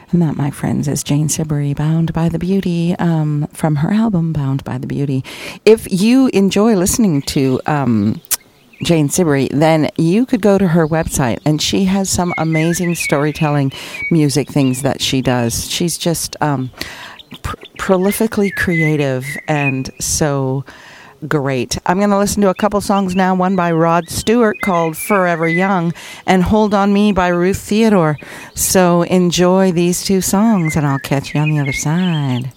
And that, my friends, is Jane Siberry, Bound by the Beauty, from her album, Bound by the Beauty. If you enjoy listening to Jane Siberry, then you could go to her website, and she has some amazing storytelling music things that she does. She's just prolifically creative and so great. I'm going to listen to a couple songs now, one by Rod Stewart called Forever Young, and Hold on Me by Ruth Theodore. So enjoy these two songs, and I'll catch you on the other side.